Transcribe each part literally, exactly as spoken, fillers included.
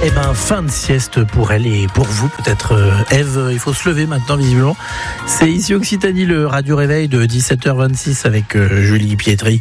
Eh ben, fin de sieste pour elle et pour vous, peut-être. Euh, Ève, il faut se lever maintenant, visiblement. C'est ici Occitanie, le Radio Réveil de dix-sept heures vingt-six avec euh, Julie Pietri.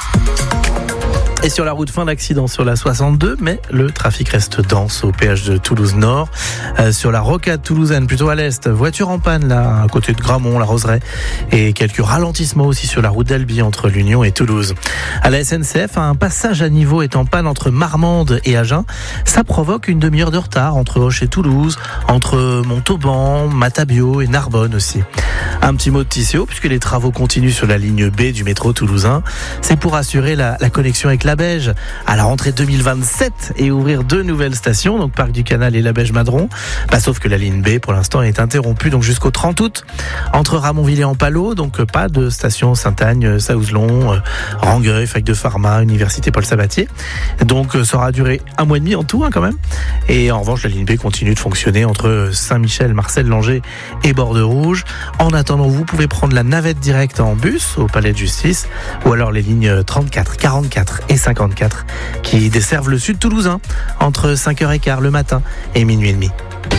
Et sur la route, fin d'accident sur la soixante-deux, mais le trafic reste dense au péage de Toulouse-Nord. Euh, sur la rocade toulousaine, plutôt à l'est, voiture en panne là, à côté de Gramont, la Roseraie, et quelques ralentissements aussi sur la route d'Albi entre l'Union et Toulouse. À la S N C F, un passage à niveau est en panne entre Marmande et Agen. Ça provoque une demi-heure de retard entre Auch et Toulouse, entre Montauban, Matabio et Narbonne aussi. Un petit mot de T C O, puisque les travaux continuent sur la ligne B du métro toulousain. C'est pour assurer la, la connexion avec la Beige à la rentrée deux mille vingt-sept et ouvrir deux nouvelles stations, donc Parc du Canal et la Beige-Madron. Bah, sauf que la ligne B, pour l'instant, est interrompue donc jusqu'au trente août. Entre Ramonville et Ampalo, donc pas de station Sainte-Agne, Saouzlon, euh, Rangueil, Fac de Pharma, Université Paul Sabatier. Donc ça aura duré un mois et demi en tout, hein, quand même. Et en revanche, la ligne B continue de fonctionner entre Saint-Michel, Marcel-Langer et Bordeaux-Rouge. En attendant, vous pouvez prendre la navette directe en bus au Palais de Justice, ou alors les lignes trente-quatre, quarante-quatre et cinquante-quatre qui desservent le sud toulousain entre cinq heures quinze le matin et minuit et demi.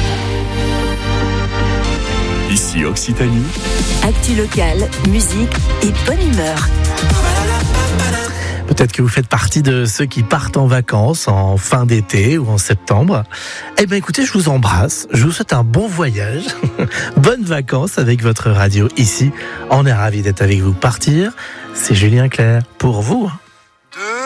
Ici Occitanie. Actu locale, musique et bonne humeur. Peut-être que vous faites partie de ceux qui partent en vacances en fin d'été ou en septembre. Eh bien écoutez, je vous embrasse, je vous souhaite un bon voyage, bonnes vacances avec votre radio ici. On est ravis d'être avec vous. Partir, c'est Julien Clerc pour vous.